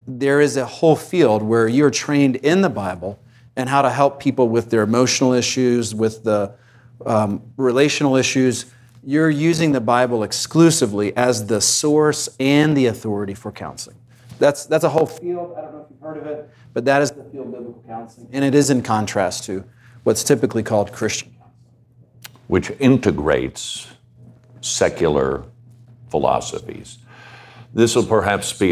there is a whole field where you're trained in the Bible and how to help people with their emotional issues, with the relational issues. You're using the Bible exclusively as the source and the authority for counseling. That's a whole field. I don't know if you've heard of it, but that is the field of biblical counseling, and it is in contrast to what's typically called Christian counseling, which integrates secular philosophies. This will perhaps be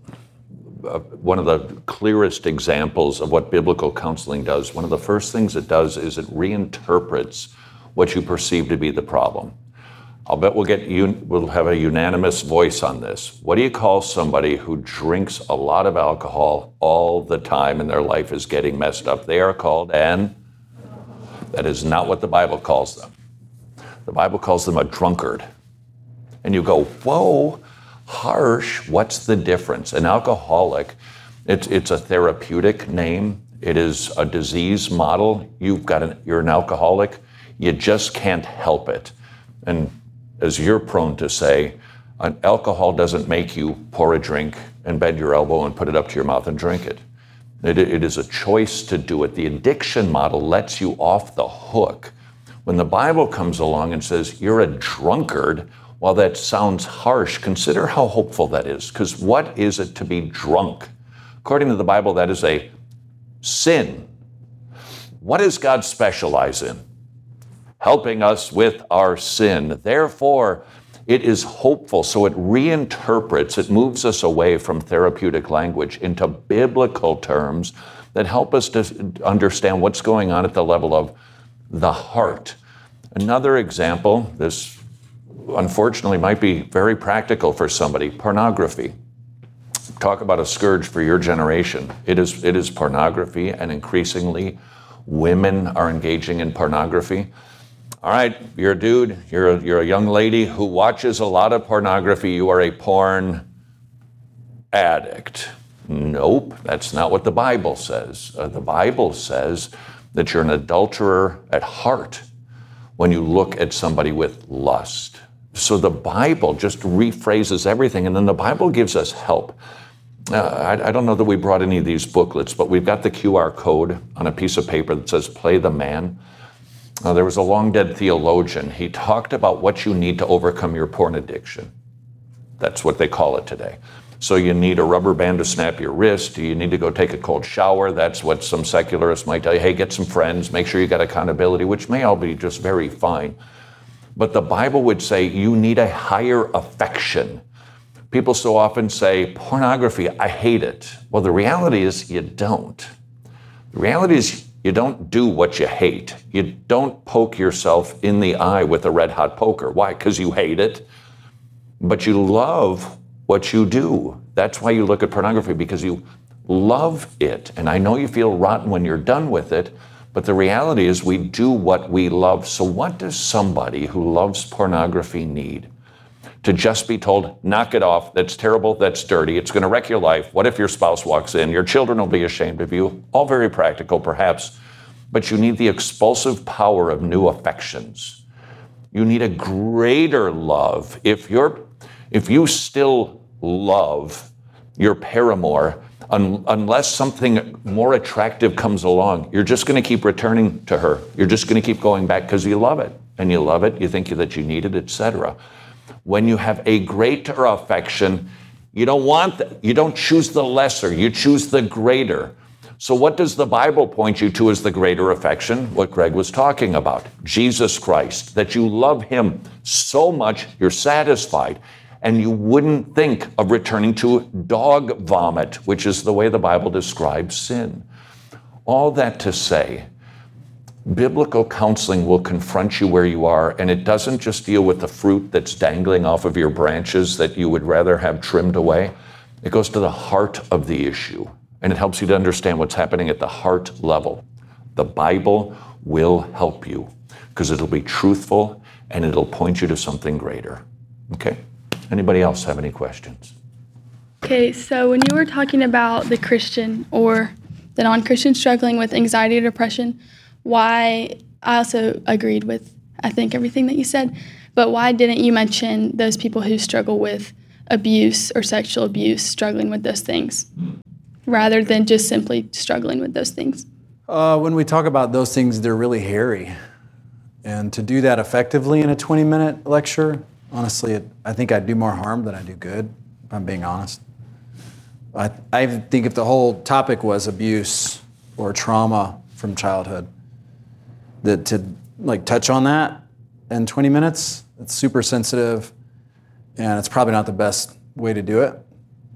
one of the clearest examples of what biblical counseling does. One of the first things it does is it reinterprets what you perceive to be the problem. I'll bet we'll have a unanimous voice on this. What do you call somebody who drinks a lot of alcohol all the time and their life is getting messed up? They are called that is not what the Bible calls them. The Bible calls them a drunkard. And you go, whoa, harsh, what's the difference? An alcoholic, it's a therapeutic name. It is a disease model. You're an alcoholic. You just can't help it. And as you're prone to say, alcohol doesn't make you pour a drink and bend your elbow and put it up to your mouth and drink it. It is a choice to do it. The addiction model lets you off the hook. When the Bible comes along and says, you're a drunkard, while that sounds harsh, consider how hopeful that is. Because what is it to be drunk? According to the Bible, that is a sin. What does God specialize in? Helping us with our sin. Therefore, it is hopeful. So it reinterprets, it moves us away from therapeutic language into biblical terms that help us to understand what's going on at the level of the heart. Another example, this unfortunately might be very practical for somebody, pornography. Talk about a scourge for your generation. It is pornography, and increasingly women are engaging in pornography. All right, you're a dude, you're a young lady who watches a lot of pornography. You are a porn addict. Nope, that's not what the Bible says. The Bible says that you're an adulterer at heart when you look at somebody with lust. So the Bible just rephrases everything, and then the Bible gives us help. I don't know that we brought any of these booklets, but we've got the QR code on a piece of paper that says, Play the Man. There was a long-dead theologian. He talked about what you need to overcome your porn addiction. That's what they call it today. So you need a rubber band to snap your wrist. You need to go take a cold shower. That's what some secularists might tell you. Hey, get some friends. Make sure you got accountability, which may all be just very fine. But the Bible would say you need a higher affection. People so often say, pornography, I hate it. Well, the reality is you don't. The reality is you don't do what you hate. You don't poke yourself in the eye with a red hot poker. Why? Because you hate it. But you love what you do. That's why you look at pornography, because you love it. And I know you feel rotten when you're done with it, but the reality is we do what we love. So what does somebody who loves pornography need? To just be told, knock it off, that's terrible, that's dirty, it's going to wreck your life. What if your spouse walks in? Your children will be ashamed of you. All very practical, perhaps, but you need the expulsive power of new affections. You need a greater love. If you still love your paramour, unless something more attractive comes along, you're just going to keep returning to her. You're just going to keep going back because you love it. And you love it, you think that you need it, etc. When you have a greater affection, you don't want that. You don't choose the lesser, you choose the greater. So what does the Bible point you to as the greater affection? What Greg was talking about, Jesus Christ, that you love him so much you're satisfied, and you wouldn't think of returning to dog vomit, which is the way the Bible describes sin. All that to say, biblical counseling will confront you where you are, and it doesn't just deal with the fruit that's dangling off of your branches that you would rather have trimmed away. It goes to the heart of the issue, and it helps you to understand what's happening at the heart level. The Bible will help you because it'll be truthful and it'll point you to something greater. Okay? Anybody else have any questions? Okay, so when you were talking about the Christian or the non-Christian struggling with anxiety or depression, why, I also agreed with, I think, everything that you said, but why didn't you mention those people who struggle with abuse or sexual abuse, struggling with those things? rather than just simply struggling with those things? When we talk about those things, they're really hairy. And to do that effectively in a 20-minute lecture, honestly, I think I'd do more harm than I do good, if I'm being honest. I think if the whole topic was abuse or trauma from childhood, that to touch on that in 20 minutes, it's super sensitive, and it's probably not the best way to do it.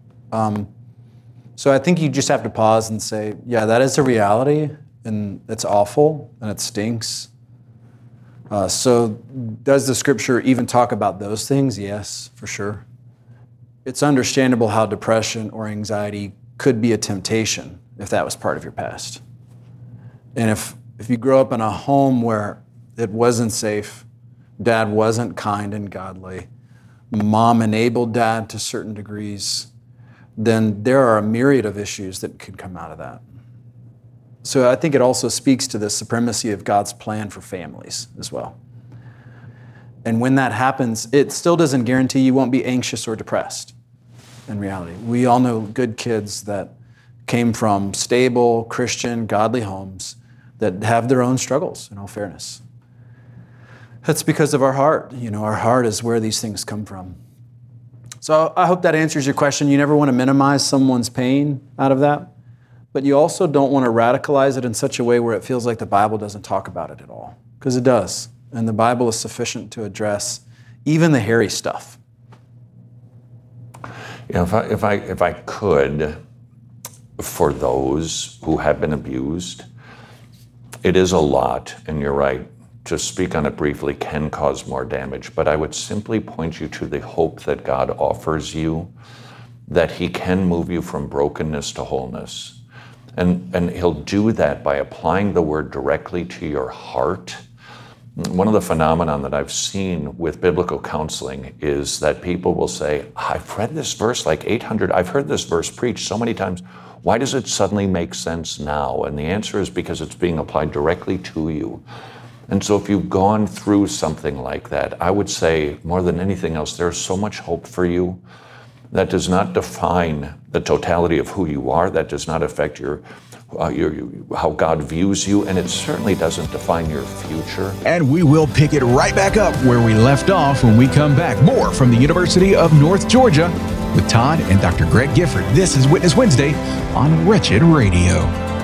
So I think you just have to pause and say, yeah, that is a reality, and it's awful, and it stinks. So does the scripture even talk about those things? Yes, for sure. It's understandable how depression or anxiety could be a temptation if that was part of your past. And if you grow up in a home where it wasn't safe, dad wasn't kind and godly, mom enabled dad to certain degrees, then there are a myriad of issues that could come out of that. So I think it also speaks to the supremacy of God's plan for families as well. And when that happens, it still doesn't guarantee you won't be anxious or depressed in reality. We all know good kids that came from stable, Christian, godly homes that have their own struggles, in all fairness. That's because of our heart. Our heart is where these things come from. So I hope that answers your question. You never want to minimize someone's pain out of that, but you also don't want to radicalize it in such a way where it feels like the Bible doesn't talk about it at all, because it does. And the Bible is sufficient to address even the hairy stuff. If I could, for those who have been abused, it is a lot, and you're right. To speak on it briefly can cause more damage, but I would simply point you to the hope that God offers you, that He can move you from brokenness to wholeness. And He'll do that by applying the word directly to your heart. One of the phenomenon that I've seen with biblical counseling is that people will say, I've read this verse like 800, I've heard this verse preached so many times. Why does it suddenly make sense now? And the answer is because it's being applied directly to you. And so if you've gone through something like that, I would say more than anything else, there's so much hope for you. That does not define the totality of who you are. That does not affect how God views you, and it certainly doesn't define your future. And we will pick it right back up where we left off when we come back. More from the University of North Georgia with Todd and Dr. Greg Gifford. This is Witness Wednesday on Wretched Radio.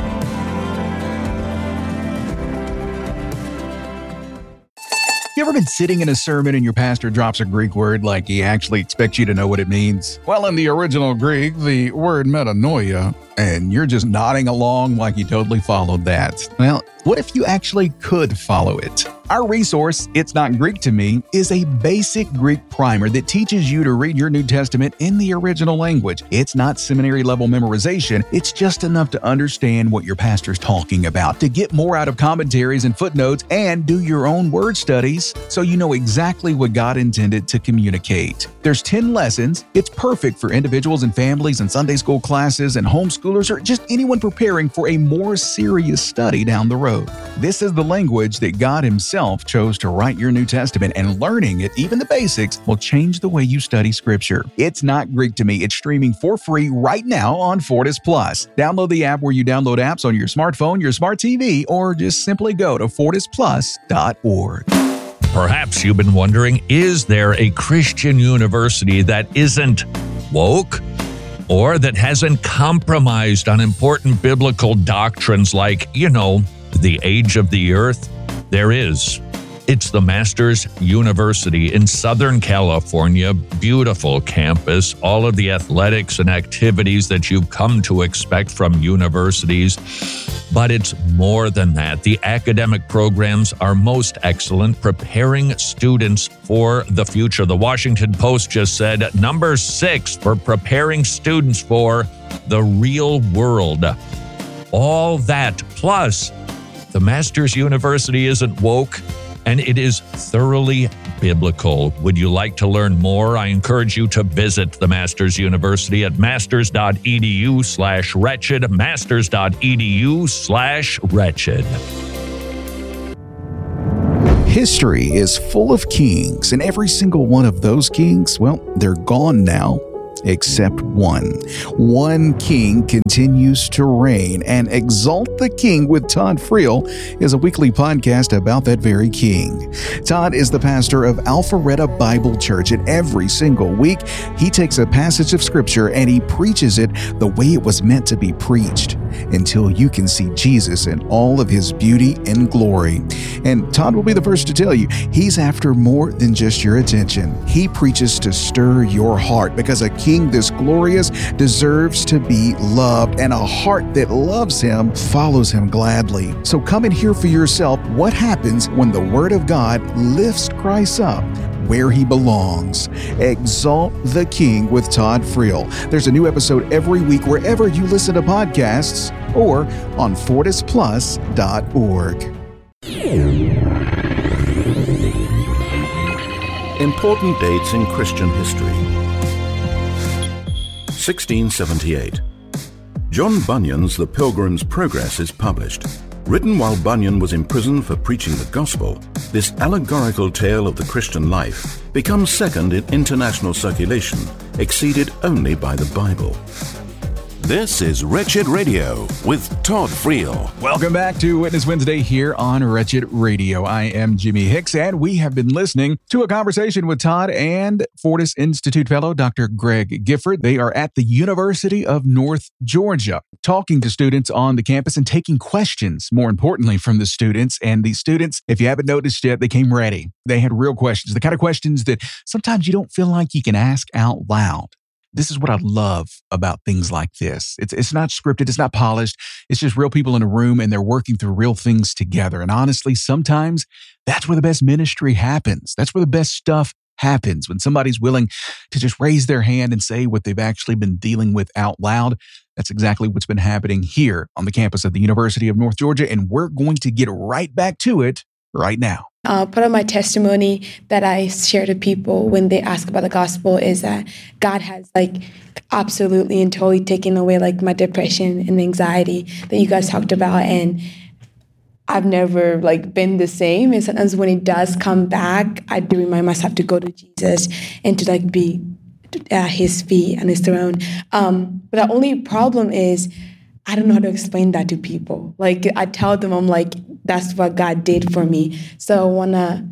You ever been sitting in a sermon and your pastor drops a Greek word like he actually expects you to know what it means? Well, in the original Greek, the word metanoia, and you're just nodding along like you totally followed that. Well, what if you actually could follow it? Our resource, It's Not Greek to Me, is a basic Greek primer that teaches you to read your New Testament in the original language. It's not seminary-level memorization. It's just enough to understand what your pastor's talking about, to get more out of commentaries and footnotes, and do your own word studies so you know exactly what God intended to communicate. There's 10 lessons. It's perfect for individuals and families and Sunday school classes and homeschoolers or just anyone preparing for a more serious study down the road. This is the language that God Himself chose to write your New Testament, and learning it, even the basics, will change the way you study Scripture. It's Not Greek to Me. It's streaming for free right now on Fortis Plus. Download the app where you download apps on your smartphone, your smart TV, or just simply go to fortisplus.org. Perhaps you've been wondering, is there a Christian university that isn't woke or that hasn't compromised on important biblical doctrines like, the age of the earth? There is. It's the Masters University in Southern California. Beautiful campus, all of the athletics and activities that you've come to expect from universities. But it's more than that. The academic programs are most excellent, preparing students for the future. The Washington Post just said number 6 for preparing students for the real world. All that plus the Masters University isn't woke, and it is thoroughly biblical. Would you like to learn more? I encourage you to visit the Masters University at masters.edu/wretched, masters.edu/wretched. History is full of kings, and every single one of those kings, well, they're gone now. except one. One King continues to reign, and Exalt the King with Todd Friel is a weekly podcast about that very King. Todd is the pastor of Alpharetta Bible Church, and every single week he takes a passage of Scripture and he preaches it the way it was meant to be preached, until you can see Jesus in all of his beauty and glory. And Todd will be the first to tell you, he's after more than just your attention. He preaches to stir your heart, because a king this glorious deserves to be loved, and a heart that loves him follows him gladly. So come and hear for yourself what happens when the Word of God lifts Christ up where he belongs. Exalt the King with Todd Friel. There's a new episode every week wherever you listen to podcasts or on FortisPlus.org. Important dates in Christian history. 1678. John Bunyan's The Pilgrim's Progress is published. Written while Bunyan was imprisoned for preaching the gospel, this allegorical tale of the Christian life becomes second in international circulation, exceeded only by the Bible. This is Wretched Radio with Todd Friel. Welcome back to Witness Wednesday here on Wretched Radio. I am Jimmy Hicks, and we have been listening to a conversation with Todd and Fortis Institute fellow Dr. Greg Gifford. They are at the University of North Georgia, talking to students on the campus and taking questions, more importantly, from the students. And the students, if you haven't noticed yet, they came ready. They had real questions, the kind of questions that sometimes you don't feel like you can ask out loud. This is what I love about things like this. It's not scripted. It's not polished. It's just real people in a room, and they're working through real things together. And honestly, sometimes that's where the best ministry happens. That's where the best stuff happens, when somebody's willing to just raise their hand and say what they've actually been dealing with out loud. That's exactly what's been happening here on the campus of the University of North Georgia. And we're going to get right back to it right now. Part of my testimony that I share to people when they ask about the gospel is that God has absolutely and totally taken away my depression and anxiety that you guys talked about. And I've never been the same. And sometimes when it does come back, I do remind myself to go to Jesus and to be at his feet and his throne. But the only problem is I don't know how to explain that to people. I tell them, I'm that's what God did for me. So I wanna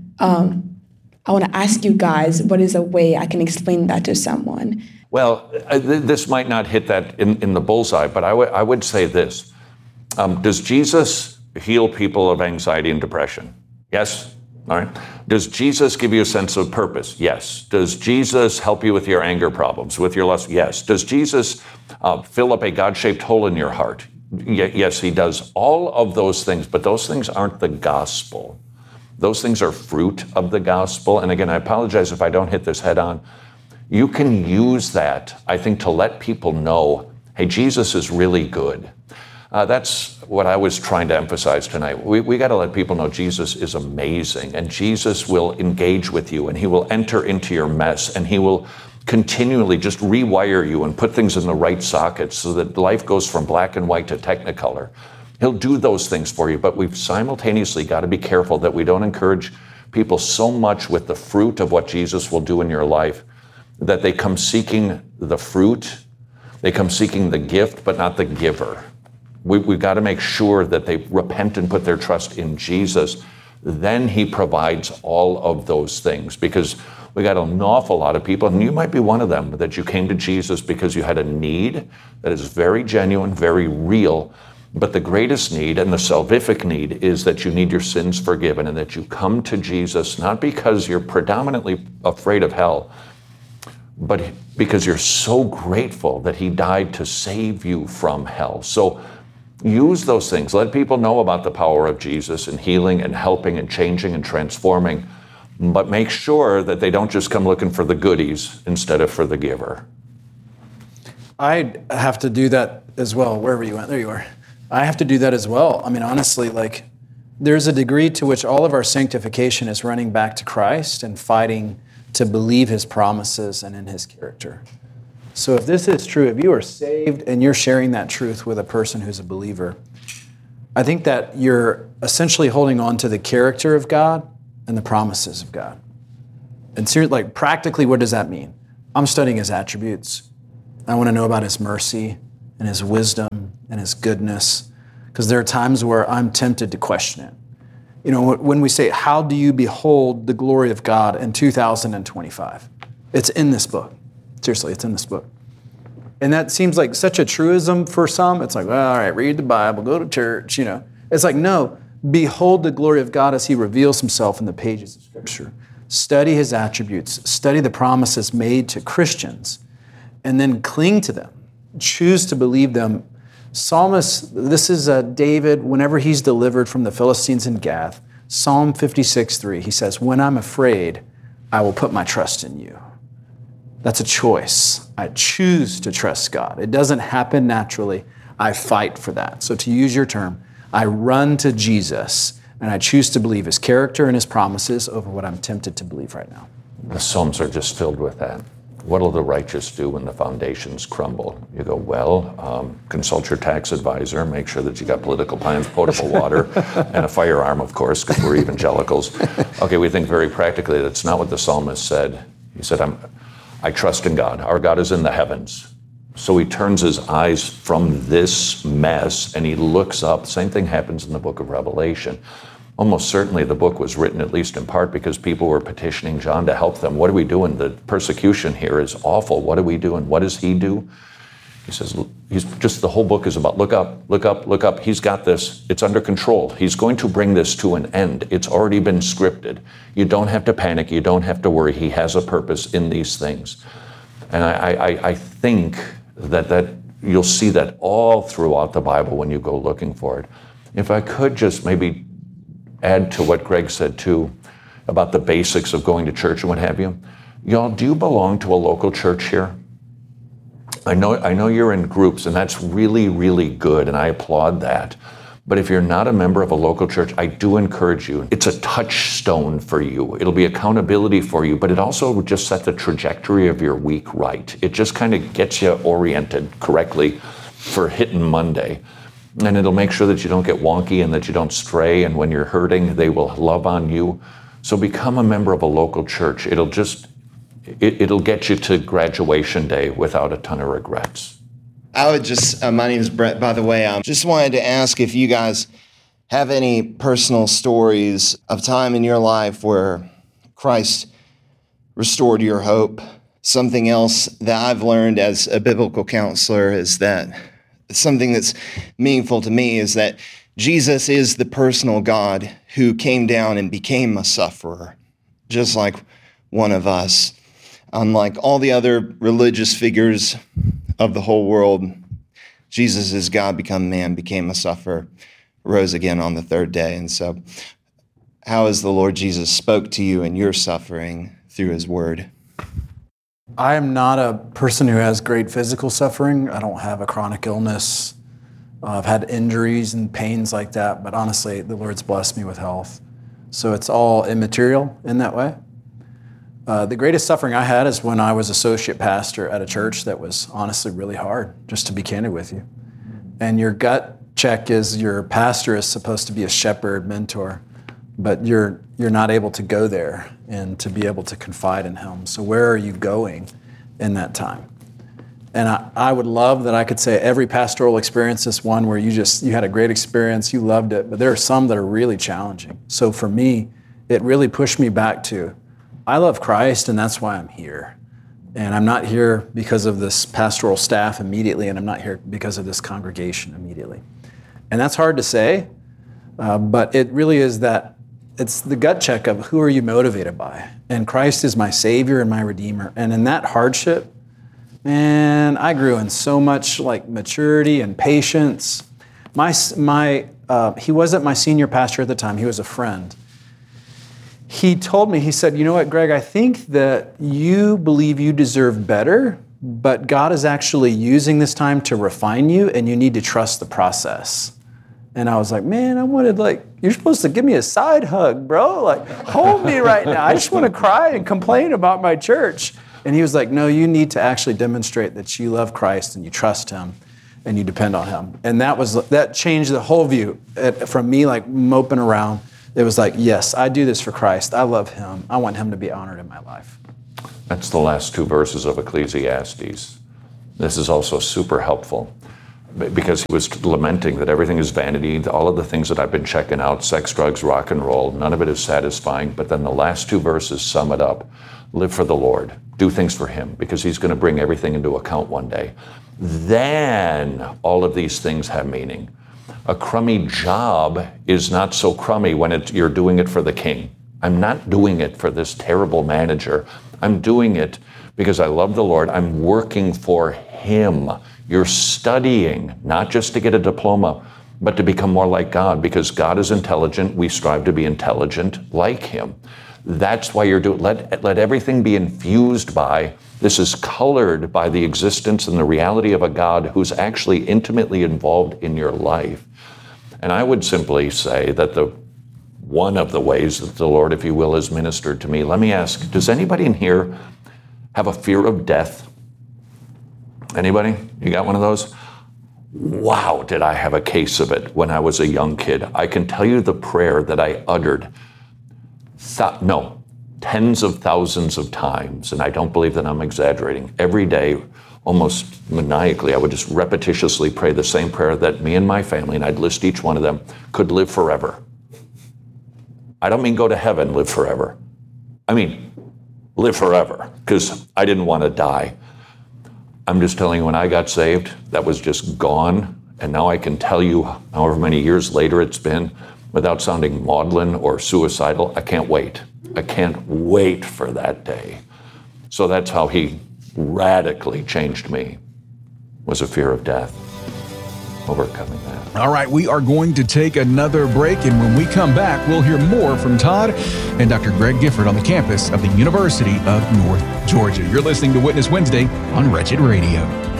ask you guys, what is a way I can explain that to someone? Well, this might not hit that in the bullseye, but I would say this. Does Jesus heal people of anxiety and depression? Yes? All right. Does Jesus give you a sense of purpose? Yes. Does Jesus help you with your anger problems, with your lust? Yes. Does Jesus fill up a God-shaped hole in your heart? Yes, he does all of those things, but those things aren't the gospel. Those things are fruit of the gospel. And again, I apologize if I don't hit this head on. You can use that, I think, to let people know, hey, Jesus is really good. That's what I was trying to emphasize tonight. We got to let people know Jesus is amazing, and Jesus will engage with you, and he will enter into your mess, and he will continually just rewire you and put things in the right sockets so that life goes from black and white to technicolor. He'll do those things for you, but we've simultaneously got to be careful that we don't encourage people so much with the fruit of what Jesus will do in your life that they come seeking the fruit, they come seeking the gift, but not the giver. We've got to make sure that they repent and put their trust in Jesus. Then he provides all of those things, because we got an awful lot of people, and you might be one of them, that you came to Jesus because you had a need that is very genuine, very real. But the greatest need and the salvific need is that you need your sins forgiven, and that you come to Jesus not because you're predominantly afraid of hell, but because you're so grateful that he died to save you from hell. So use those things. Let people know about the power of Jesus in healing and helping and changing and transforming, but make sure that they don't just come looking for the goodies instead of for the giver. I have to do that as well, wherever you went. There you are. I have to do that as well. I mean, honestly, there's a degree to which all of our sanctification is running back to Christ and fighting to believe his promises and in his character. So if this is true, if you are saved and you're sharing that truth with a person who's a believer, I think that you're essentially holding on to the character of God and the promises of God. And seriously, practically, what does that mean? I'm studying his attributes. I want to know about his mercy and his wisdom and his goodness, because there are times where I'm tempted to question it. You know, when we say, how do you behold the glory of God in 2025? It's in this book. Seriously, it's in this book. And that seems like such a truism for some. It's like, well, all right, read the Bible, go to church, you know. It's like, no, behold the glory of God as he reveals himself in the pages of Scripture. Study his attributes, study the promises made to Christians, and then cling to them. Choose to believe them. Psalmist, this is David, whenever he's delivered from the Philistines in Gath, Psalm 56:3, he says, when I'm afraid, I will put my trust in you. That's a choice. I choose to trust God. It doesn't happen naturally. I fight for that. So to use your term, I run to Jesus, and I choose to believe his character and his promises over what I'm tempted to believe right now. The Psalms are just filled with that. What will the righteous do when the foundations crumble? You go, well, consult your tax advisor, make sure that you got political plans, potable water, and a firearm, of course, because we're evangelicals. Okay, we think very practically. That's not what the psalmist said. He said, I trust in God. Our God is in the heavens. So he turns his eyes from this mess and he looks up. Same thing happens in the book of Revelation. Almost certainly the book was written, at least in part, because people were petitioning John to help them. What are we doing? The persecution here is awful. What are we doing? What does he do? He says, the whole book is about look up, look up, look up. He's got this. It's under control. He's going to bring this to an end. It's already been scripted. You don't have to panic. You don't have to worry. He has a purpose in these things. And I think that you'll see that all throughout the Bible when you go looking for it. If I could just maybe add to what Greg said too about the basics of going to church and what have you. Y'all, do you belong to a local church here? I know you're in groups, and that's really, really good, and I applaud that. But if you're not a member of a local church, I do encourage you. It's a touchstone for you. It'll be accountability for you, but it also will just set the trajectory of your week right. It just kind of gets you oriented correctly for hitting Monday. And it'll make sure that you don't get wonky and that you don't stray. And when you're hurting, they will love on you. So become a member of a local church. It'll get you to graduation day without a ton of regrets. I would just, my name is Brett, by the way. Just wanted to ask if you guys have any personal stories of time in your life where Christ restored your hope. Something else that I've learned as a biblical counselor is that something that's meaningful to me is that Jesus is the personal God who came down and became a sufferer, just like one of us. Unlike all the other religious figures of the whole world, Jesus is God become man, became a sufferer, rose again on the third day. And so how has the Lord Jesus spoke to you in your suffering through his word? I am not a person who has great physical suffering. I don't have a chronic illness. I've had injuries and pains like that, but honestly, the Lord's blessed me with health. So it's all immaterial in that way. The greatest suffering I had is when I was associate pastor at a church that was honestly really hard, just to be candid with you. And your gut check is your pastor is supposed to be a shepherd, mentor, but you're not able to go there and to be able to confide in him. So where are you going in that time? And I would love that I could say every pastoral experience is one where you had a great experience, you loved it, but there are some that are really challenging. So for me, it really pushed me back to, I love Christ and that's why I'm here. And I'm not here because of this pastoral staff immediately, and I'm not here because of this congregation immediately. And that's hard to say, but it really is that it's the gut check of who are you motivated by? And Christ is my Savior and my Redeemer. And in that hardship, man, I grew in so much like maturity and patience. He wasn't my senior pastor at the time. He was a friend. He told me, he said, you know what, Greg, I think that you believe you deserve better, but God is actually using this time to refine you, and you need to trust the process. And I was like, man, I wanted you're supposed to give me a side hug, bro. Hold me right now. I just want to cry and complain about my church. And he was like, no, you need to actually demonstrate that you love Christ and you trust him and you depend on him. And that changed the whole view from me moping around. It was like, yes, I do this for Christ. I love him. I want him to be honored in my life. That's the last two verses of Ecclesiastes. This is also super helpful because he was lamenting that everything is vanity, all of the things that I've been checking out, sex, drugs, rock and roll, none of it is satisfying. But then the last two verses sum it up. Live for the Lord. Do things for him because he's going to bring everything into account one day. Then all of these things have meaning. A crummy job is not so crummy when you're doing it for the king. I'm not doing it for this terrible manager. I'm doing it because I love the Lord. I'm working for him. You're studying, not just to get a diploma, but to become more like God, because God is intelligent. We strive to be intelligent like him. That's why you're doing, let everything be infused by, this is colored by the existence and the reality of a God who's actually intimately involved in your life. And I would simply say that one of the ways that the Lord, if you will, has ministered to me. Let me ask, does anybody in here have a fear of death? Anybody? You got one of those? Wow, did I have a case of it when I was a young kid. I can tell you the prayer that I uttered, tens of thousands of times, and I don't believe that I'm exaggerating. Every day, almost maniacally, I would just repetitiously pray the same prayer that me and my family, and I'd list each one of them, could live forever. I don't mean go to heaven, live forever. I mean, live forever, because I didn't want to die. I'm just telling you, when I got saved, that was just gone. And now I can tell you, however many years later it's been, without sounding maudlin or suicidal, I can't wait. I can't wait for that day. So that's how he radically changed me, was a fear of death, overcoming that. All right, we are going to take another break, and when we come back, we'll hear more from Todd and Dr. Greg Gifford on the campus of the University of North Georgia. You're listening to Witness Wednesday on Wretched Radio.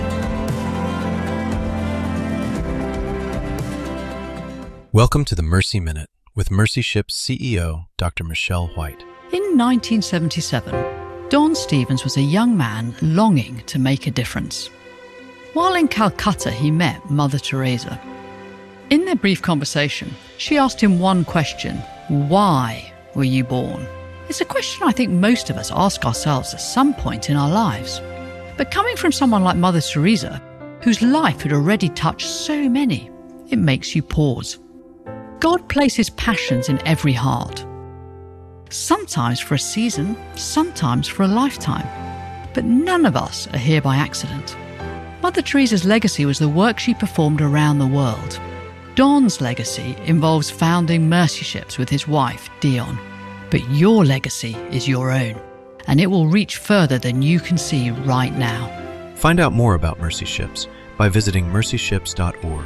Welcome to the Mercy Minute with Mercy Ship's CEO, Dr. Michelle White. In 1977, Don Stevens was a young man longing to make a difference. While in Calcutta, he met Mother Teresa. In their brief conversation, she asked him one question: why were you born? It's a question I think most of us ask ourselves at some point in our lives. But coming from someone like Mother Teresa, whose life had already touched so many, it makes you pause. God places passions in every heart. Sometimes for a season, sometimes for a lifetime. But none of us are here by accident. Mother Teresa's legacy was the work she performed around the world. Don's legacy involves founding Mercy Ships with his wife, Dion. But your legacy is your own, and it will reach further than you can see right now. Find out more about Mercy Ships by visiting mercyships.org.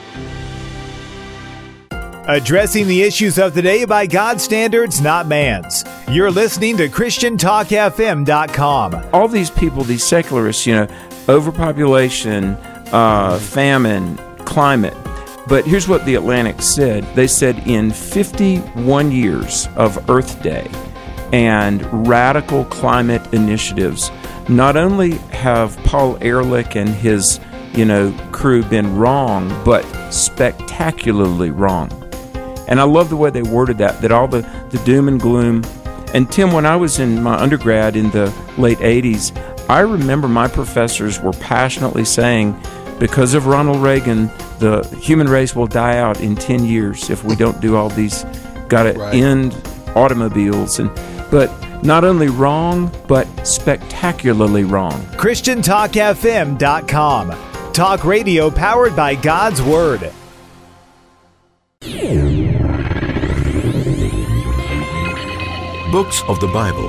Addressing the issues of the day by God's standards, not man's. You're listening to ChristianTalkFM.com. All these people, these secularists, overpopulation, famine, climate. But here's what the Atlantic said. They said in 51 years of Earth Day and radical climate initiatives, not only have Paul Ehrlich and his, crew been wrong, but spectacularly wrong. And I love the way they worded that all the doom and gloom. And Tim, when I was in my undergrad in the late 80s, I remember my professors were passionately saying, because of Ronald Reagan, the human race will die out in 10 years if we don't do all these, gotta end automobiles. But not only wrong, but spectacularly wrong. ChristianTalkFM.com. Talk radio powered by God's Word. Books of the Bible.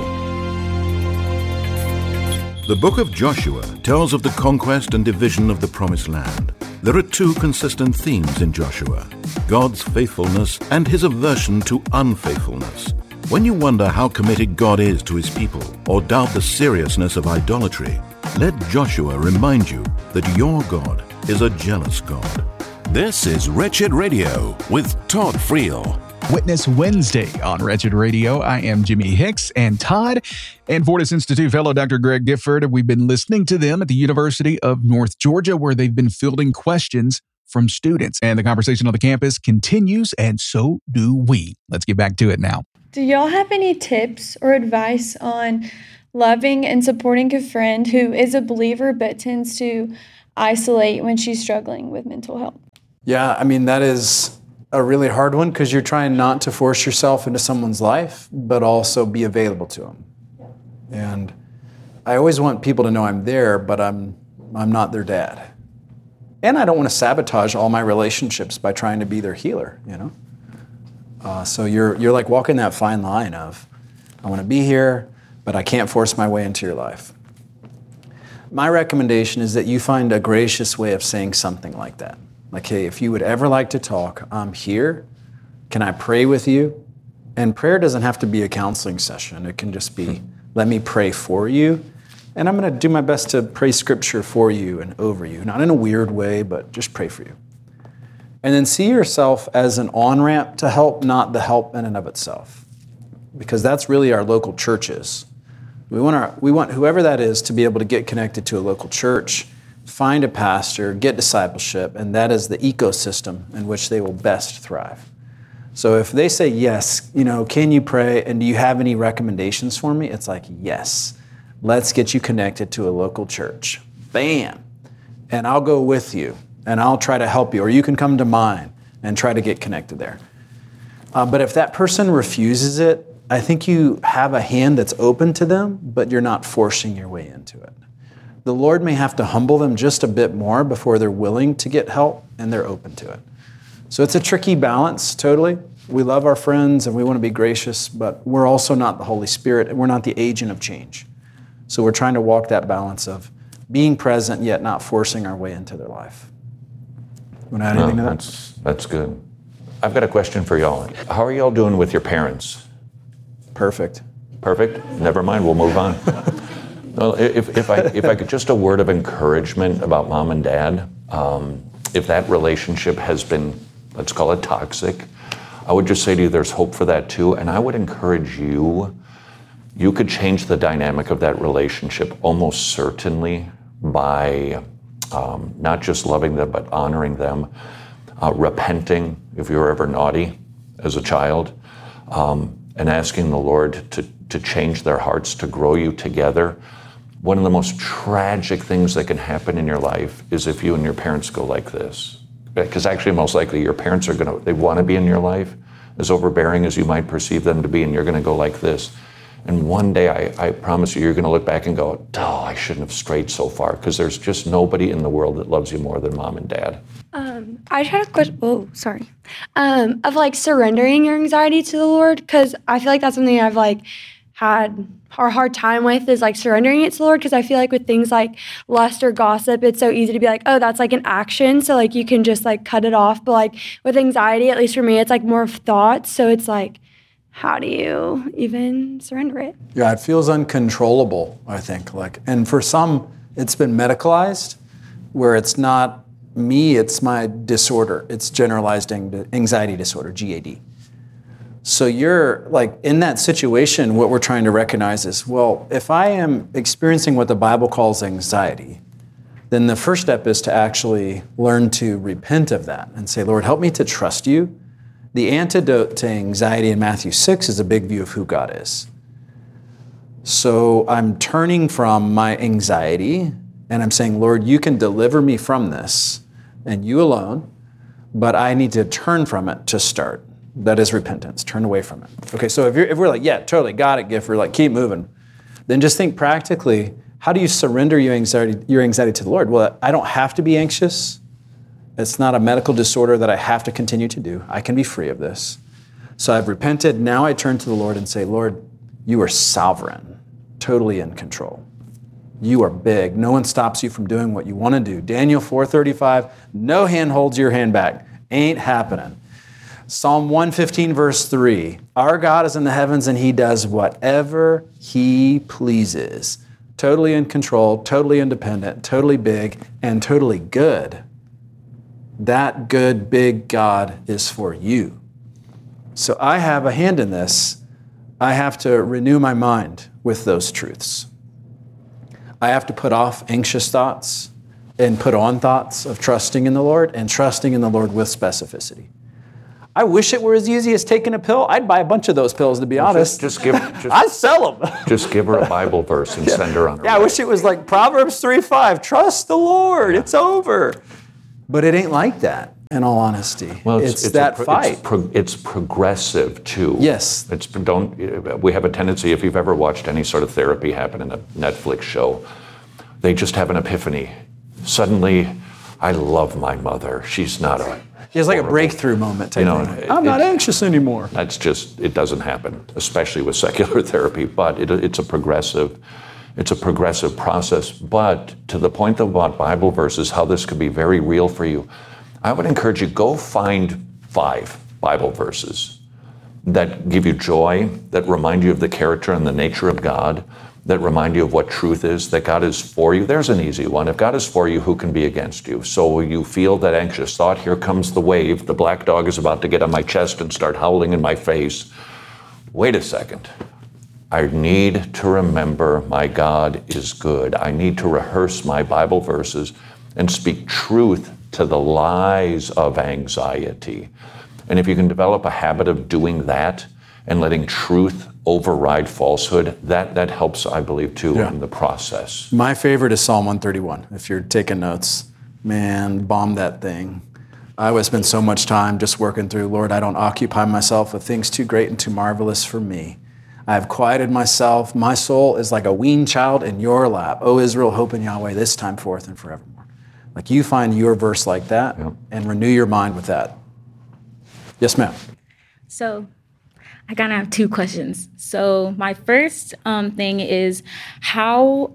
The book of Joshua tells of the conquest and division of the Promised Land. There are two consistent themes in Joshua: God's faithfulness and his aversion to unfaithfulness. When you wonder how committed God is to his people or doubt the seriousness of idolatry, let Joshua remind you that your God is a jealous God. This is Wretched Radio with Todd Friel. Witness Wednesday on Wretched Radio. I am Jimmy Hicks, and Todd and Fortis Institute fellow Dr. Greg Gifford. We've been listening to them at the University of North Georgia, where they've been fielding questions from students. And the conversation on the campus continues, and so do we. Let's get back to it now. Do y'all have any tips or advice on loving and supporting a friend who is a believer but tends to isolate when she's struggling with mental health? Yeah, I mean, that is a really hard one because you're trying not to force yourself into someone's life, but also be available to them. And I always want people to know I'm there, but I'm not their dad. And I don't want to sabotage all my relationships by trying to be their healer, you know? So you're like walking that fine line of, I want to be here, but I can't force my way into your life. My recommendation is that you find a gracious way of saying something like that. Like, hey, if you would ever like to talk, I'm here. Can I pray with you? And prayer doesn't have to be a counseling session. It can just be, let me pray for you. And I'm going to do my best to pray scripture for you and over you. Not in a weird way, but just pray for you. And then see yourself as an on-ramp to help, not the help in and of itself. Because that's really our local churches. We want whoever that is to be able to get connected to a local church, find a pastor, get discipleship, and that is the ecosystem in which they will best thrive. So if they say, yes, can you pray, and do you have any recommendations for me? It's like, yes, let's get you connected to a local church. Bam! And I'll go with you, and I'll try to help you, or you can come to mine and try to get connected there. But if that person refuses it, I think you have a hand that's open to them, but you're not forcing your way into it. The Lord may have to humble them just a bit more before they're willing to get help and they're open to it. So it's a tricky balance, totally. We love our friends and we want to be gracious, but we're also not the Holy Spirit and we're not the agent of change. So we're trying to walk that balance of being present yet not forcing our way into their life. You want to add anything to that? That's good. I've got a question for y'all. How are y'all doing with your parents? Perfect. Perfect? Never mind, we'll move on. Well, if I could, just a word of encouragement about mom and dad. If that relationship has been, let's call it toxic, I would just say to you there's hope for that too. And I would encourage you could change the dynamic of that relationship almost certainly by not just loving them, but honoring them, repenting if you were ever naughty as a child, and asking the Lord to change their hearts, to grow you together. One of the most tragic things that can happen in your life is if you and your parents go like this. Because actually, most likely, your parents they want to be in your life, as overbearing as you might perceive them to be, and you're going to go like this. And one day, I promise you, you're going to look back and go, oh, I shouldn't have strayed so far, because there's just nobody in the world that loves you more than mom and dad. I just had a question, of like surrendering your anxiety to the Lord, because I feel like that's something I've like had a hard time with, is like surrendering it to the Lord, because I feel like with things like lust or gossip, it's so easy to be like, oh, that's like an action, so like you can just like cut it off. But like with anxiety, at least for me, it's like more of thoughts, so it's like, how do you even surrender it? Yeah, it feels uncontrollable, I think. And for some, it's been medicalized, where it's not me, it's my disorder. It's generalized anxiety disorder, GAD. So you're like in that situation, what we're trying to recognize is, well, if I am experiencing what the Bible calls anxiety, then the first step is to actually learn to repent of that and say, Lord, help me to trust you. The antidote to anxiety in Matthew 6 is a big view of who God is. So I'm turning from my anxiety and I'm saying, Lord, you can deliver me from this and you alone, but I need to turn from it to start. That is repentance, turn away from it. Okay, so if we're like, yeah, totally, got it, Gifford, like keep moving, then just think practically, how do you surrender your anxiety to the Lord? Well, I don't have to be anxious. It's not a medical disorder that I have to continue to do. I can be free of this. So I've repented. Now I turn to the Lord and say, Lord, you are sovereign, totally in control. You are big. No one stops you from doing what you want to do. Daniel 4:35, no hand holds your hand back. Ain't happening. Psalm 115, verse 3, our God is in the heavens and he does whatever he pleases. Totally in control, totally independent, totally big, and totally good. That good, big God is for you. So I have a hand in this. I have to renew my mind with those truths. I have to put off anxious thoughts and put on thoughts of trusting in the Lord and trusting in the Lord with specificity. I wish it were as easy as taking a pill. I'd buy a bunch of those pills, to be honest. I'd sell them. Just give her a Bible verse and send her on her way. I wish it was like Proverbs 3:5. Trust the Lord. It's over. But it ain't like that, in all honesty. Well, it's that fight. It's progressive, too. Yes. We have a tendency, if you've ever watched any sort of therapy happen in a Netflix show, they just have an epiphany. Suddenly, I love my mother. She's not a... It's like a breakthrough moment. I'm not anxious anymore. It doesn't happen, especially with secular therapy, but it's a progressive process. But to the point about Bible verses, how this could be very real for you, I would encourage you, go find 5 Bible verses that give you joy, that remind you of the character and the nature of God, that remind you of what truth is, that God is for you. There's an easy one. If God is for you, who can be against you? So you feel that anxious thought, here comes the wave, the black dog is about to get on my chest and start howling in my face. Wait a second. I need to remember my God is good. I need to rehearse my Bible verses and speak truth to the lies of anxiety. And if you can develop a habit of doing that and letting truth override falsehood, that helps, I believe, too, in the process. My favorite is Psalm 131. If you're taking notes, man, bomb that thing. I would spend so much time just working through, Lord, I don't occupy myself with things too great and too marvelous for me. I have quieted myself. My soul is like a weaned child in your lap. O Israel, hope in Yahweh this time forth and forevermore. Like you find your verse like that and renew your mind with that. Yes, ma'am. So I kind of have 2 questions. So my first thing is, how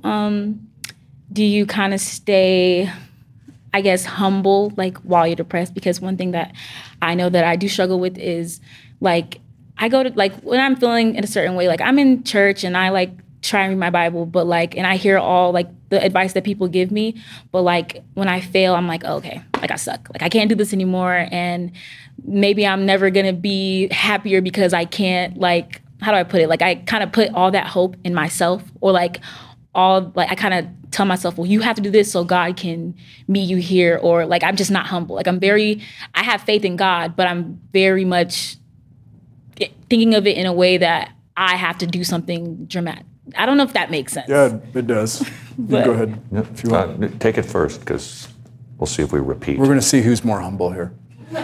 do you kind of stay, I guess, humble, like while you're depressed? Because one thing that I know that I do struggle with is like, I go to, like, when I'm feeling in a certain way, like I'm in church and I like try and read my Bible, but like, and I hear all like the advice that people give me, but like when I fail, I'm like, oh, okay, like I suck. Like I can't do this anymore. And maybe I'm never gonna be happier because I can't, like, how do I put it? Like I kind of put all that hope in myself, or like I kind of tell myself, well, you have to do this so God can meet you here. Or like, I'm just not humble. Like I have faith in God, but I'm very much thinking of it in a way that I have to do something dramatic. I don't know if that makes sense. Yeah, it does. But, go ahead if you want. Take it first, because we'll see if we repeat. We're going to see who's more humble here.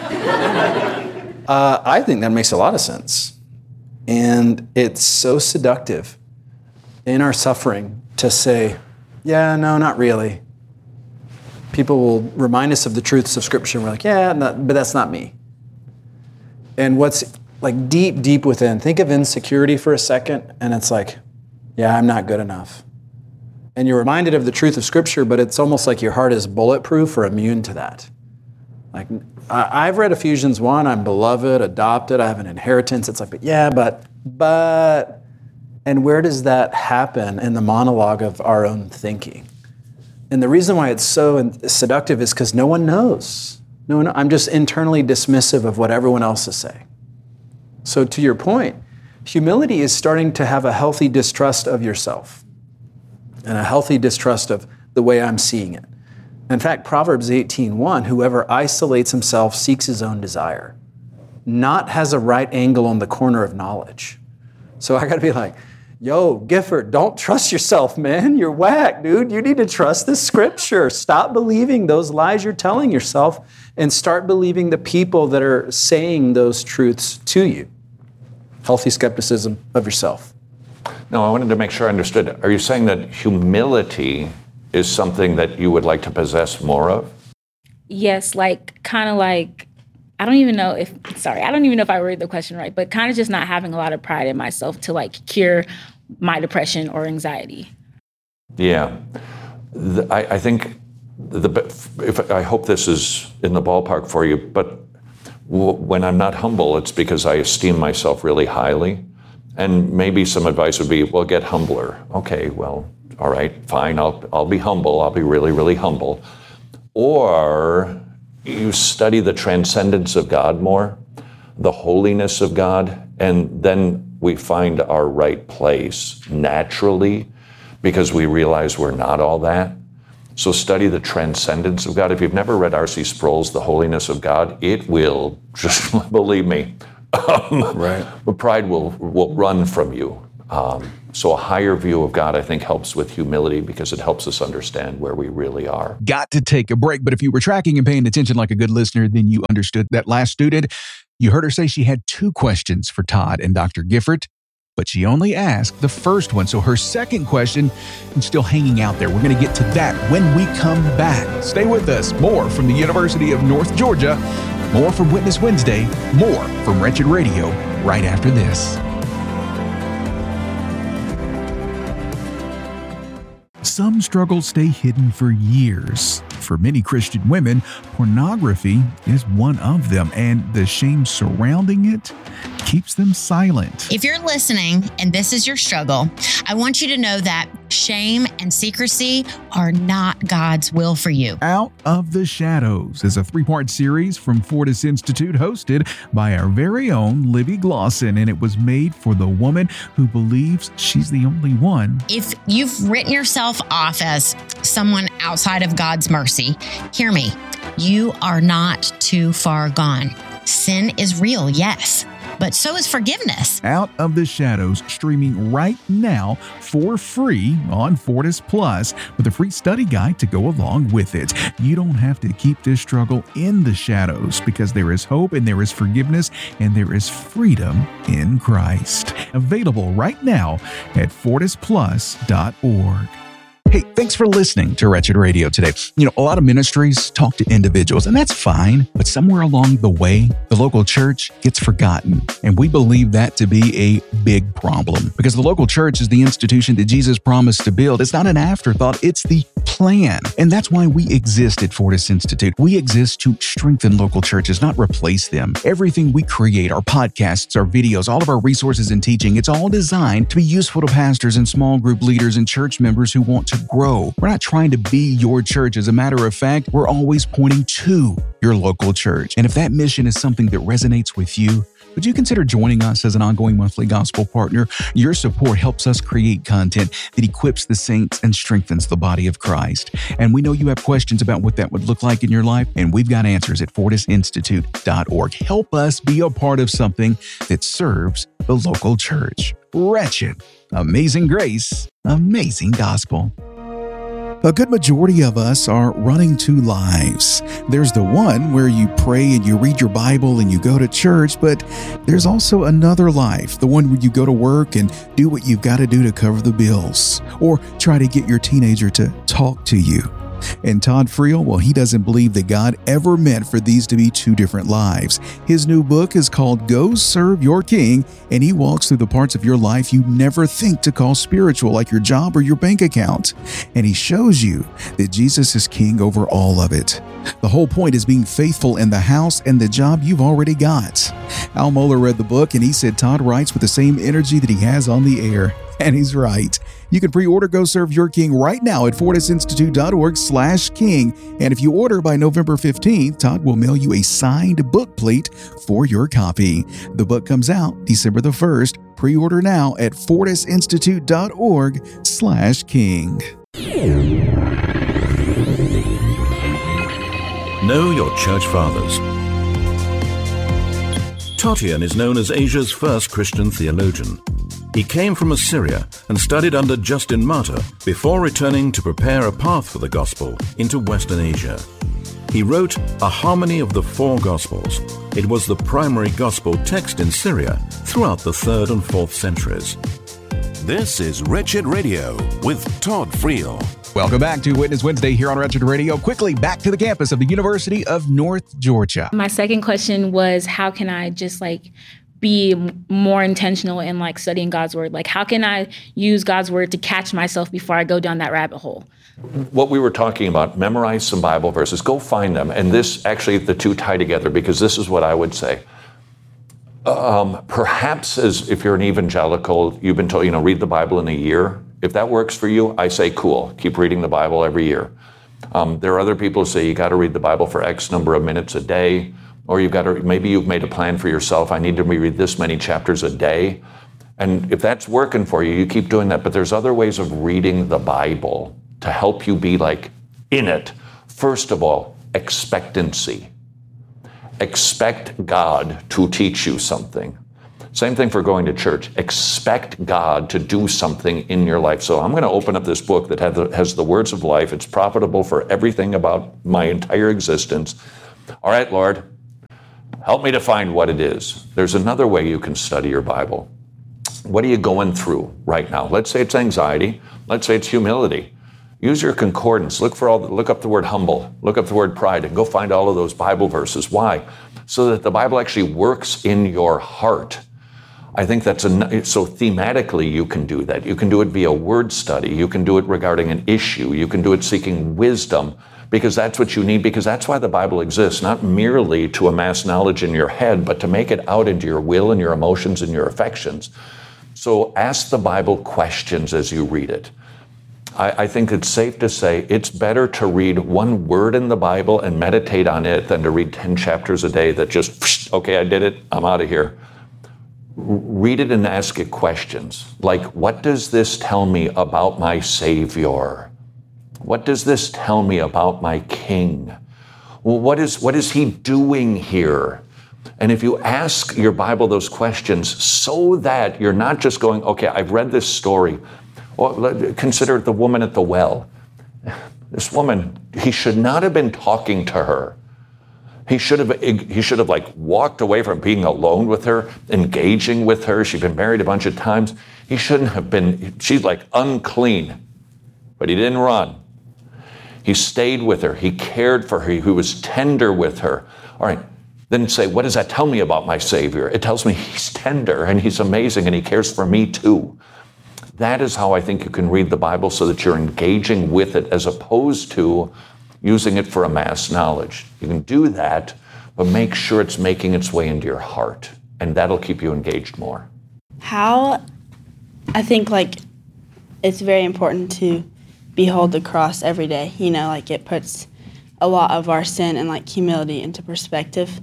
I think that makes a lot of sense. And it's so seductive in our suffering to say, yeah, no, not really. People will remind us of the truths of Scripture, and we're like, yeah, but that's not me. And what's like deep within, think of insecurity for a second, and it's like, yeah, I'm not good enough. And you're reminded of the truth of Scripture, but it's almost like your heart is bulletproof or immune to that. Like, I've read Ephesians 1, I'm beloved, adopted, I have an inheritance. It's like, but, and where does that happen in the monologue of our own thinking? And the reason why it's so seductive is because no one knows. I'm just internally dismissive of what everyone else is saying. So to your point, humility is starting to have a healthy distrust of yourself and a healthy distrust of the way I'm seeing it. In fact, Proverbs 18:1, whoever isolates himself seeks his own desire, not has a right angle on the corner of knowledge. So I got to be like, yo, Gifford, don't trust yourself, man. You're whack, dude. You need to trust the Scripture. Stop believing those lies you're telling yourself and start believing the people that are saying those truths to you. Healthy skepticism of yourself. No, I wanted to make sure I understood. Are you saying that humility is something that you would like to possess more of? Yes, like kind of like, I don't even know if I worded the question right, but kind of just not having a lot of pride in myself to like cure my depression or anxiety. Yeah. I think, I hope this is in the ballpark for you, but when I'm not humble, it's because I esteem myself really highly. And maybe some advice would be, well, get humbler. Okay, well, all right, fine, I'll be humble. I'll be really, really humble. Or you study the transcendence of God more, the holiness of God, and then we find our right place naturally because we realize we're not all that. So study the transcendence of God. If you've never read R.C. Sproul's The Holiness of God, it will, just believe me, pride will run from you. So a higher view of God, I think, helps with humility because it helps us understand where we really are. Got to take a break, but if you were tracking and paying attention like a good listener, then you understood that last student. You heard her say she had 2 questions for Todd and Dr. Gifford, but she only asked the first one. So her second question is still hanging out there. We're going to get to that when we come back. Stay with us. More from the University of North Georgia, more from Witness Wednesday, more from Wretched Radio right after this. Some struggles stay hidden for years. For many Christian women, pornography is one of them, and the shame surrounding it keeps them silent. If you're listening and this is your struggle, I want you to know that shame and secrecy are not God's will for you. Out of the Shadows is a 3-part series from Fortis Institute hosted by our very own Libby Glosson, and it was made for the woman who believes she's the only one. If you've written yourself off as someone outside of God's mercy, hear me. You are not too far gone. Sin is real, yes, but so is forgiveness. Out of the Shadows, streaming right now for free on Fortis Plus with a free study guide to go along with it. You don't have to keep this struggle in the shadows because there is hope and there is forgiveness and there is freedom in Christ. Available right now at fortisplus.org. Hey, thanks for listening to Wretched Radio today. You know, a lot of ministries talk to individuals, and that's fine, but somewhere along the way, the local church gets forgotten. And we believe that to be a big problem because the local church is the institution that Jesus promised to build. It's not an afterthought, it's the plan. And that's why we exist at Fortis Institute. We exist to strengthen local churches, not replace them. Everything we create, our podcasts, our videos, all of our resources and teaching, it's all designed to be useful to pastors and small group leaders and church members who want to grow. We're not trying to be your church. As a matter of fact, we're always pointing to your local church. And if that mission is something that resonates with you, would you consider joining us as an ongoing monthly gospel partner? Your support helps us create content that equips the saints and strengthens the body of Christ. And we know you have questions about what that would look like in your life, and we've got answers at fortisinstitute.org. Help us be a part of something that serves the local church. Wretched, Amazing Grace, Amazing Gospel. A good majority of us are running 2 lives. There's the one where you pray and you read your Bible and you go to church, but there's also another life, the one where you go to work and do what you've got to do to cover the bills, or try to get your teenager to talk to you. And Todd Friel, well, he doesn't believe that God ever meant for these to be 2 different lives. His new book is called Go Serve Your King, and he walks through the parts of your life you never think to call spiritual, like your job or your bank account. And he shows you that Jesus is king over all of it. The whole point is being faithful in the house and the job you've already got. Al Mohler read the book, and he said Todd writes with the same energy that he has on the air. And he's right. You can pre-order Go Serve Your King right now at fortisinstitute.org/king. And if you order by November 15th, Todd will mail you a signed book plate for your copy. The book comes out December the 1st. Pre-order now at fortisinstitute.org/king. Know your church fathers. Tatian is known as Asia's first Christian theologian. He came from Assyria and studied under Justin Martyr before returning to prepare a path for the gospel into Western Asia. He wrote A Harmony of the Four Gospels. It was the primary gospel text in Syria throughout the 3rd and 4th centuries. This is Wretched Radio with Todd Friel. Welcome back to Witness Wednesday here on Wretched Radio. Quickly back to the campus of the University of North Georgia. My second question was, how can I just be more intentional in studying God's word? How can I use God's word to catch myself before I go down that rabbit hole? What we were talking about, memorize some Bible verses, go find them. And this, actually, the 2 tie together because this is what I would say. Perhaps as if you're an evangelical, you've been told, read the Bible in a year. If that works for you, I say, cool, keep reading the Bible every year. There are other people who say you got to read the Bible for X number of minutes a day. Or maybe you've made a plan for yourself. I need to read this many chapters a day. And if that's working for you, you keep doing that. But there's other ways of reading the Bible to help you be in it. First of all, expectancy. Expect God to teach you something. Same thing for going to church. Expect God to do something in your life. So I'm going to open up this book that has the words of life. It's profitable for everything about my entire existence. All right, Lord, help me to find what it is. There's another way you can study your Bible. What are you going through right now? Let's say it's anxiety. Let's say it's humility. Use your concordance. Look up the word humble. Look up the word pride, and go find all of those Bible verses. Why? So that the Bible actually works in your heart. I think so thematically you can do that. You can do it via word study. You can do it regarding an issue. You can do it seeking wisdom, because that's what you need, because that's why the Bible exists, not merely to amass knowledge in your head, but to make it out into your will and your emotions and your affections. So ask the Bible questions as you read it. I think it's safe to say it's better to read one word in the Bible and meditate on it than to read 10 chapters a day that just, okay, I did it, I'm out of here. Read it and ask it questions like, what does this tell me about my Savior? What does this tell me about my King? Well, what is he doing here? And if you ask your Bible those questions so that you're not just going, okay, I've read this story. Well, consider the woman at the well. This woman, he should not have been talking to her. He should have like walked away from being alone with her, engaging with her. She'd been married a bunch of times. He shouldn't have been, she's like unclean, but he didn't run. He stayed with her. He cared for her. He was tender with her. All right, then say, what does that tell me about my Savior? It tells me he's tender and he's amazing and he cares for me too. That is how I think you can read the Bible, so that you're engaging with it as opposed to using it for amass knowledge. You can do that, but make sure it's making its way into your heart, and that'll keep you engaged more. How, I think it's very important to behold the cross every day. It puts a lot of our sin and humility into perspective,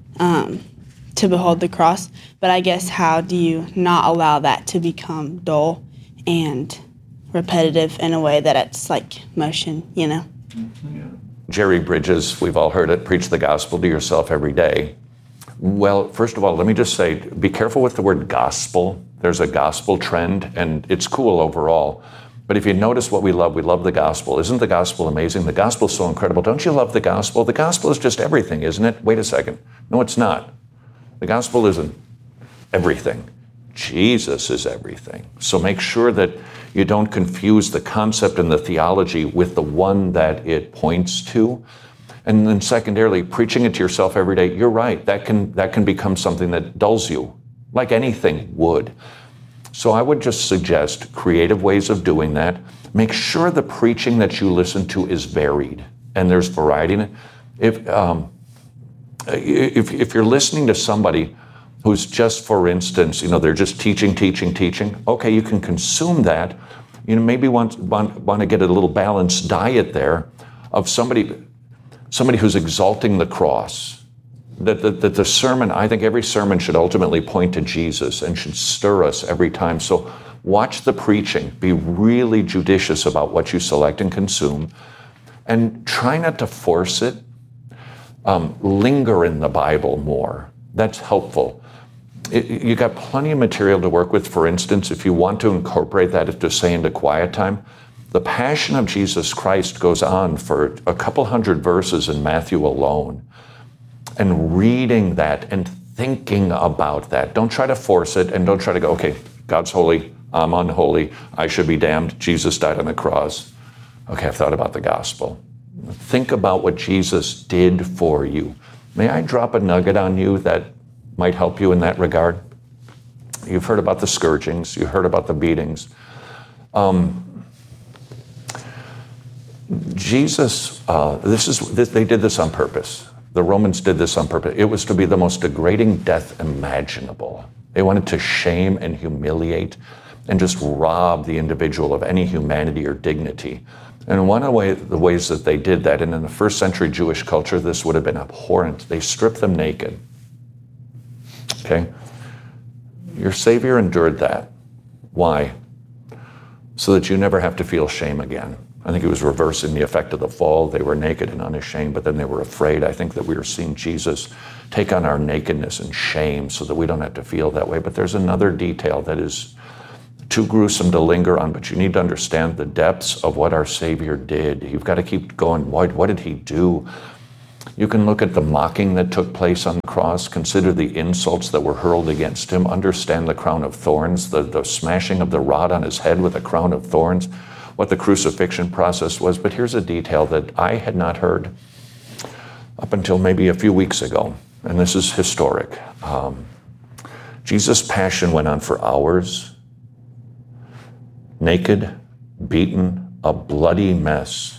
to behold the cross. But I guess, how do you not allow that to become dull and repetitive in a way that it's motion, Jerry Bridges, we've all heard it, preach the gospel to yourself every day. Well, first of all, let me just say, be careful with the word gospel. There's a gospel trend, and it's cool overall. But if you notice what we love the gospel. Isn't the gospel amazing? The gospel is so incredible. Don't you love the gospel? The gospel is just everything, isn't it? Wait a second. No, it's not. The gospel isn't everything. Jesus is everything. So make sure that you don't confuse the concept and the theology with the one that it points to. And then secondarily, preaching it to yourself every day, you're right, that can become something that dulls you, like anything would. So I would just suggest creative ways of doing that. Make sure the preaching that you listen to is varied, and there's variety in it. If you're listening to somebody who's just, for instance, they're just teaching. Okay, you can consume that. Maybe want to get a little balanced diet there of somebody who's exalting the cross. That the sermon, I think every sermon should ultimately point to Jesus and should stir us every time. So watch the preaching. Be really judicious about what you select and consume. And try not to force it. Linger in the Bible more. That's helpful. You got plenty of material to work with. For instance, if you want to incorporate that to say into quiet time, the Passion of Jesus Christ goes on for a couple hundred verses in Matthew alone. And reading that and thinking about that. Don't try to force it, and don't try to go, okay, God's holy, I'm unholy, I should be damned, Jesus died on the cross. Okay, I've thought about the gospel. Think about what Jesus did for you. May I drop a nugget on you that might help you in that regard? You've heard about the scourgings, you heard about the beatings. Jesus, they did this on purpose. The Romans did this on purpose. It was to be the most degrading death imaginable. They wanted to shame and humiliate and just rob the individual of any humanity or dignity. And one of the ways that they did that, and in the first century Jewish culture, this would have been abhorrent. They stripped them naked. Okay? Your Savior endured that. Why? So that you never have to feel shame again. I think he was reversing the effect of the fall. They were naked and unashamed, but then they were afraid. I think that we are seeing Jesus take on our nakedness and shame so that we don't have to feel that way. But there's another detail that is too gruesome to linger on, but you need to understand the depths of what our Savior did. You've got to keep going. What did he do? You can look at the mocking that took place on the cross, consider the insults that were hurled against him, understand the crown of thorns, the smashing of the rod on his head with a crown of thorns, what the crucifixion process was. But here's a detail that I had not heard up until maybe a few weeks ago, and this is historic. Jesus' passion went on for hours, naked, beaten, a bloody mess.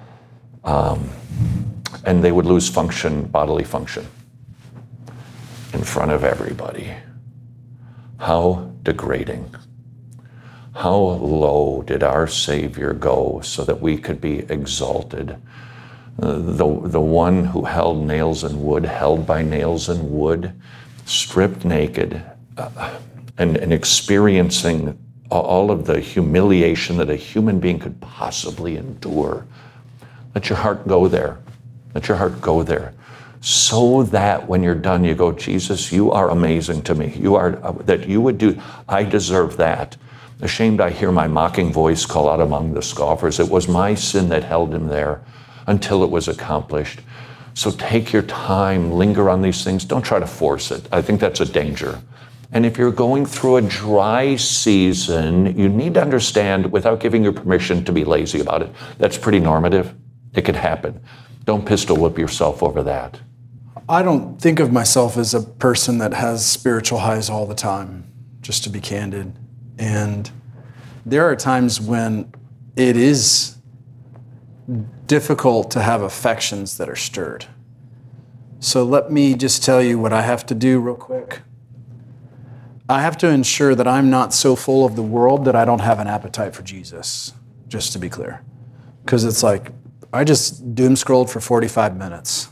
And they would lose bodily function, in front of everybody. How degrading. How low did our Savior go so that we could be exalted? The one who held nails and wood, held by nails and wood, stripped naked, and experiencing all of the humiliation that a human being could possibly endure. Let your heart go there. Let your heart go there. So that when you're done, you go, Jesus, you are amazing to me. You are, that you would do, I deserve that. Ashamed I hear my mocking voice call out among the scoffers. It was my sin that held him there until it was accomplished. So take your time, linger on these things. Don't try to force it. I think that's a danger. And if you're going through a dry season, you need to understand, without giving you permission to be lazy about it, that's pretty normative. It could happen. Don't pistol whip yourself over that. I don't think of myself as a person that has spiritual highs all the time, just to be candid. And there are times when it is difficult to have affections that are stirred. So let me just tell you what I have to do real quick. I have to ensure that I'm not so full of the world that I don't have an appetite for Jesus, just to be clear. Because it's like, I just doom scrolled for 45 minutes.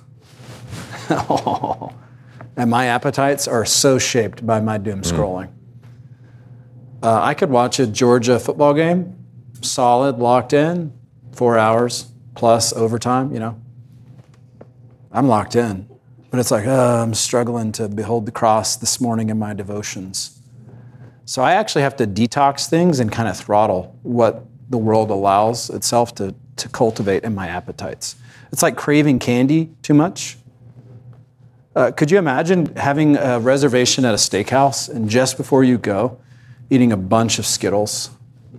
And my appetites are so shaped by my doom scrolling. I could watch a Georgia football game, solid, locked in, 4 hours plus overtime, I'm locked in. But it's like, I'm struggling to behold the cross this morning in my devotions. So I actually have to detox things and kind of throttle what the world allows itself to cultivate in my appetites. It's like craving candy too much. Could you imagine having a reservation at a steakhouse and just before you go, eating a bunch of Skittles?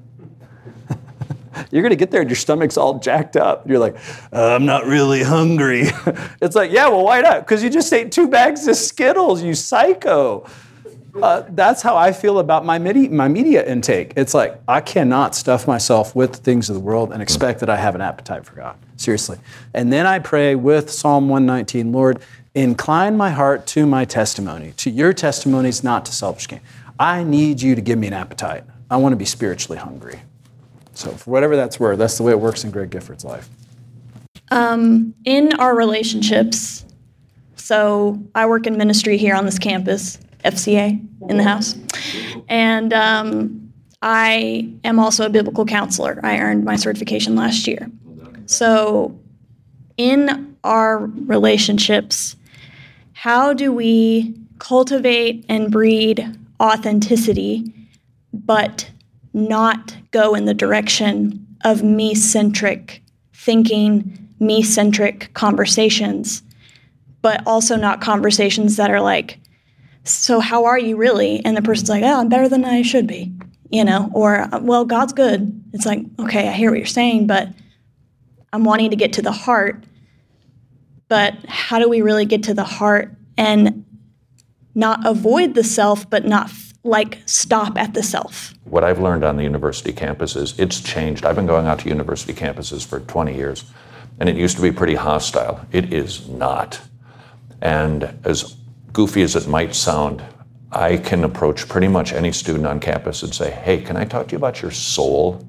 You're going to get there and your stomach's all jacked up. You're like, I'm not really hungry. It's like, yeah, well, why not? Because you just ate 2 bags of Skittles, you psycho. That's how I feel about my media intake. It's like, I cannot stuff myself with the things of the world and expect that I have an appetite for God. Seriously. And then I pray with Psalm 119, Lord, incline my heart to my testimony, to your testimonies, not to selfish gain. I need you to give me an appetite. I want to be spiritually hungry. So for whatever that's worth, that's the way it works in Greg Gifford's life. In our relationships, so I work in ministry here on this campus, FCA in the house, and I am also a biblical counselor. I earned my certification last year. So in our relationships, how do we cultivate and breed authenticity, but not go in the direction of me-centric thinking, me-centric conversations, but also not conversations that are like, so how are you really? And the person's like, oh, I'm better than I should be, or, well, God's good. It's like, okay, I hear what you're saying, but I'm wanting to get to the heart. But how do we really get to the heart and not avoid the self, but not stop at the self? What I've learned on the university campus is it's changed. I've been going out to university campuses for 20 years, and it used to be pretty hostile. It is not. And as goofy as it might sound, I can approach pretty much any student on campus and say, hey, can I talk to you about your soul?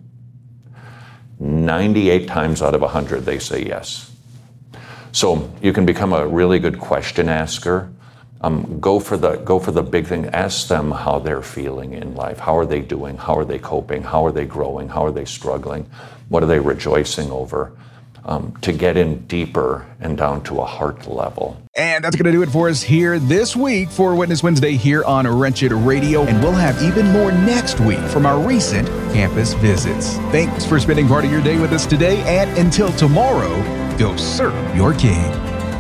98 times out of 100, they say yes. So you can become a really good question asker, Go for the big thing. Ask them how they're feeling in life. How are they doing? How are they coping? How are they growing? How are they struggling? What are they rejoicing over? To get in deeper and down to a heart level. And that's going to do it for us here this week for Witness Wednesday here on Wretched Radio. And we'll have even more next week from our recent campus visits. Thanks for spending part of your day with us today. And until tomorrow, go serve your King.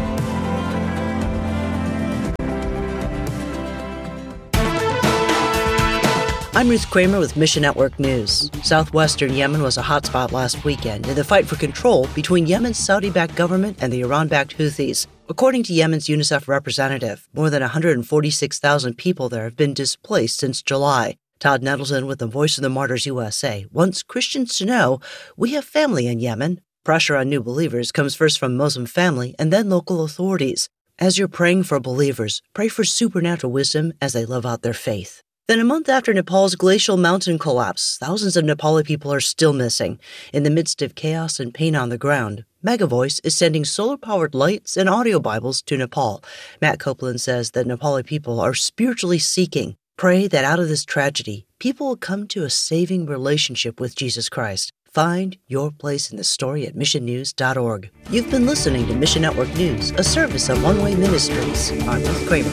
I'm Ruth Kramer with Mission Network News. Southwestern Yemen was a hotspot last weekend in the fight for control between Yemen's Saudi-backed government and the Iran-backed Houthis. According to Yemen's UNICEF representative, more than 146,000 people there have been displaced since July. Todd Nettleton with the Voice of the Martyrs USA wants Christians to know we have family in Yemen. Pressure on new believers comes first from Muslim family and then local authorities. As you're praying for believers, pray for supernatural wisdom as they live out their faith. Then a month after Nepal's glacial mountain collapse, thousands of Nepali people are still missing. In the midst of chaos and pain on the ground, Megavoice is sending solar-powered lights and audio Bibles to Nepal. Matt Copeland says that Nepali people are spiritually seeking. Pray that out of this tragedy, people will come to a saving relationship with Jesus Christ. Find your place in the story at missionnews.org. You've been listening to Mission Network News, a service of One Way Ministries. I'm Ruth Kramer.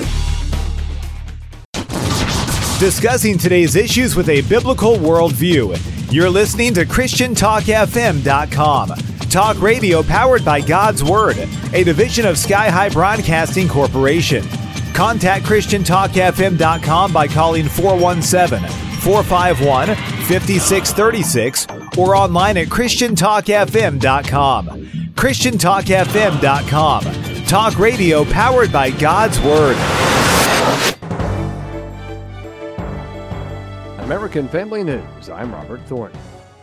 Discussing today's issues with a biblical worldview. You're listening to ChristianTalkFM.com. Talk radio powered by God's Word, a division of Sky High Broadcasting Corporation. Contact ChristianTalkFM.com by calling 417-451-5636 or online at ChristianTalkFM.com. ChristianTalkFM.com. Talk radio powered by God's Word. American Family News. I'm Robert Thornton.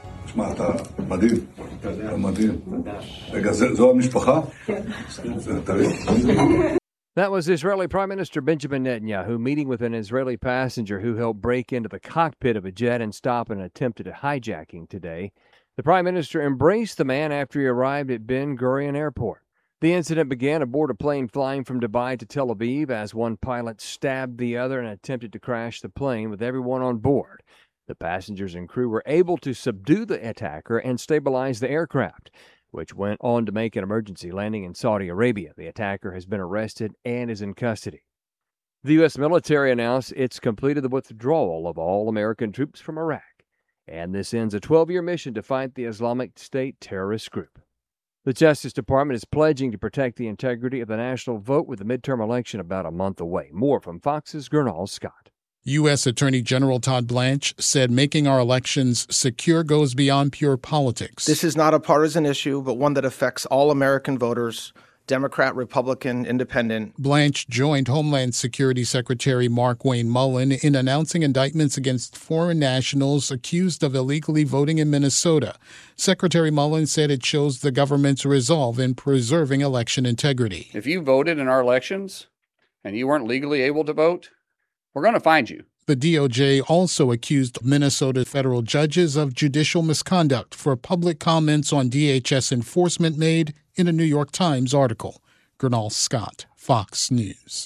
That was Israeli Prime Minister Benjamin Netanyahu meeting with an Israeli passenger who helped break into the cockpit of a jet and stop an attempted hijacking today. The Prime Minister embraced the man after he arrived at Ben Gurion Airport. The incident began aboard a plane flying from Dubai to Tel Aviv as one pilot stabbed the other and attempted to crash the plane with everyone on board. The passengers and crew were able to subdue the attacker and stabilize the aircraft, which went on to make an emergency landing in Saudi Arabia. The attacker has been arrested and is in custody. The U.S. military announced it's completed the withdrawal of all American troops from Iraq, and this ends a 12-year mission to fight the Islamic State terrorist group. The Justice Department is pledging to protect the integrity of the national vote with the midterm election about a month away. More from Fox's Gernal Scott. U.S. Attorney General Todd Blanche said making our elections secure goes beyond pure politics. This is not a partisan issue, but one that affects all American voters, Democrat, Republican, Independent. Blanche joined Homeland Security Secretary Mark Wayne Mullen in announcing indictments against foreign nationals accused of illegally voting in Minnesota. Secretary Mullen said it shows the government's resolve in preserving election integrity. If you voted in our elections and you weren't legally able to vote, we're going to find you. The DOJ also accused Minnesota federal judges of judicial misconduct for public comments on DHS enforcement made in a New York Times article. Gernal Scott, Fox News.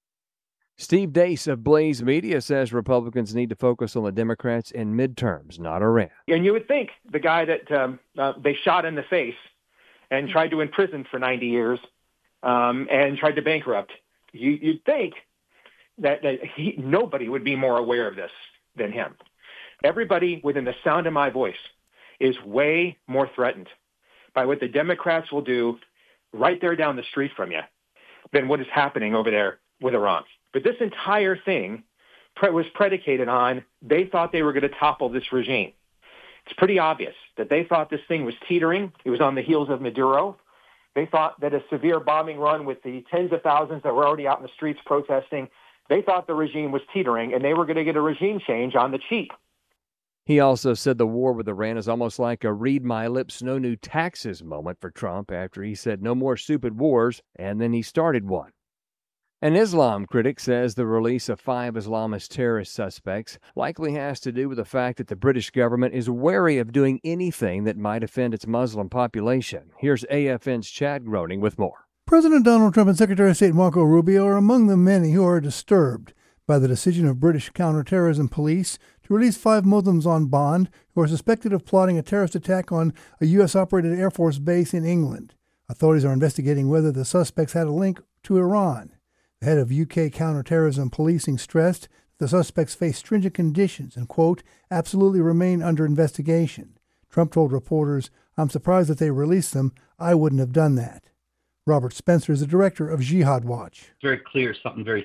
Steve Deace of Blaze Media says Republicans need to focus on the Democrats in midterms, not Iran. And you would think the guy that they shot in the face and tried to imprison for 90 years and tried to bankrupt, you'd think that nobody would be more aware of this than him. Everybody within the sound of my voice is way more threatened by what the Democrats will do right there down the street from you than what is happening over there with Iran. But this entire thing was predicated on they thought they were going to topple this regime. It's pretty obvious that they thought this thing was teetering. It was on the heels of Maduro. They thought that a severe bombing run with the tens of thousands that were already out in the streets protesting, they thought the regime was teetering and they were going to get a regime change on the cheap. He also said the war with Iran is almost like a read my lips, no new taxes moment for Trump after he said no more stupid wars, and then he started one. An Islam critic says the release of 5 Islamist terrorist suspects likely has to do with the fact that the British government is wary of doing anything that might offend its Muslim population. Here's AFN's Chad Groening with more. President Donald Trump and Secretary of State Marco Rubio are among the many who are disturbed by the decision of British counterterrorism police to release 5 Muslims on bond who are suspected of plotting a terrorist attack on a U.S.-operated Air Force base in England. Authorities are investigating whether the suspects had a link to Iran. The head of UK counterterrorism policing stressed that the suspects face stringent conditions and, quote, absolutely remain under investigation. Trump told reporters, I'm surprised that they released them. I wouldn't have done that. Robert Spencer is the director of Jihad Watch. It's very clear something very